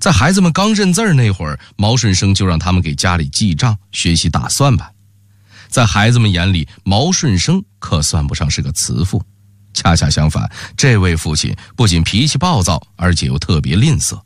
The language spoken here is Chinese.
在孩子们刚认字儿那会儿，毛顺生就让他们给家里记账、学习打算盘。在孩子们眼里，毛顺生可算不上是个慈父，恰恰相反，这位父亲不仅脾气暴躁，而且又特别吝啬。